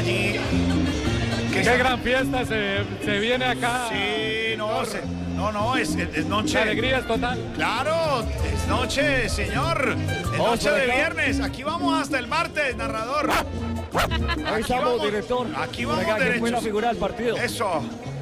allí. Qué gran fiesta se viene acá. Sí, no, es noche. La alegría es total. Claro, es noche, señor. Es noche de viernes. Aquí vamos hasta el martes, narrador. Ahí estamos, director. Aquí vamos Venga, que derechos. fue la figura del partido. Eso.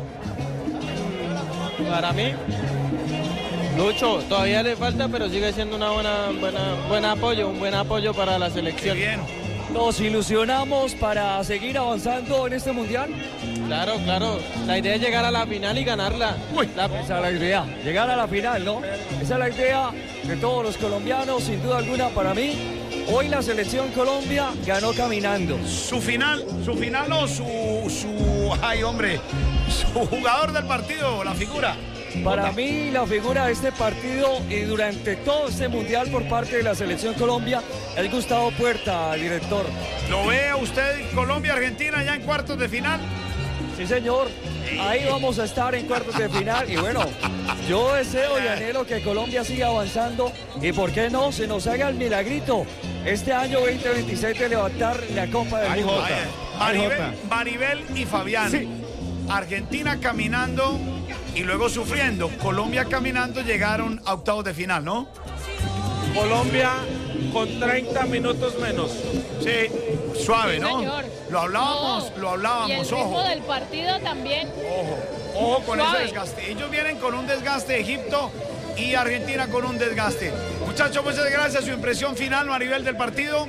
Para mí, Lucho, todavía le falta, pero sigue siendo un buen apoyo para la selección. Qué bien. Nos ilusionamos para seguir avanzando en este mundial. Claro, la idea es llegar a la final y ganarla. Esa es la idea, llegar a la final, ¿no? Esa es la idea de todos los colombianos, sin duda alguna. Para mí, hoy la selección Colombia ganó caminando. Su final no, ay hombre, su jugador del partido, la figura. Para mí, la figura de este partido y durante todo este mundial por parte de la selección Colombia es Gustavo Puerta, director. ¿Lo ve usted Colombia-Argentina ya en cuartos de final? Sí, señor. Ahí vamos a estar en cuartos de final. Y bueno, yo deseo y anhelo que Colombia siga avanzando. Y por qué no, se nos haga el milagrito este año 2026 de levantar la Copa del Mundo. Maribel y Fabián. Sí. Argentina caminando y luego sufriendo. Colombia caminando llegaron a octavos de final, ¿no? Colombia con 30 minutos menos. Sí, suave, ¿no? Señor. Lo hablábamos, Y el ritmo ojo. del partido también. Ojo con Suave. ese desgaste. Ellos vienen con un desgaste, Egipto y Argentina con un desgaste. Muchachos, muchas gracias. Su impresión final, Maribel, del partido.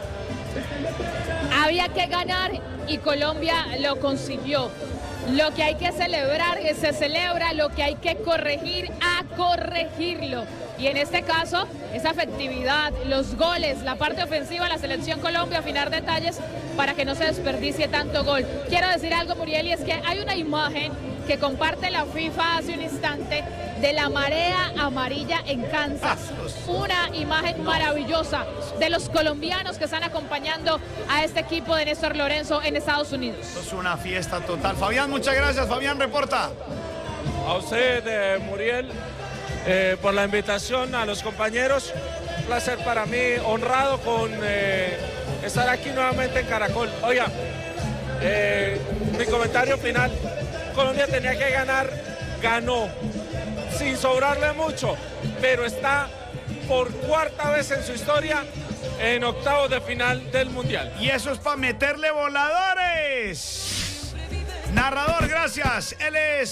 Había que ganar y Colombia lo consiguió. Lo que hay que celebrar se celebra, lo que hay que corregir, a corregirlo. Y en este caso, esa efectividad, los goles, la parte ofensiva, la selección Colombia, afinar detalles para que no se desperdicie tanto gol. Quiero decir algo, Muriel, y es que hay una imagen que comparte la FIFA hace un instante de la marea amarilla en Kansas. Una imagen maravillosa de los colombianos que están acompañando a este equipo de Néstor Lorenzo en Estados Unidos. Esto es una fiesta total. Fabián, muchas gracias. Fabián, reporta. A usted, Muriel, por la invitación, a los compañeros. Un placer para mí, honrado con estar aquí nuevamente en Caracol. Oiga, mi comentario final. Colombia tenía que ganar, ganó, sin sobrarle mucho, pero está por cuarta vez en su historia en octavos de final del Mundial. Y eso es para meterle voladores. Narrador, gracias. Él es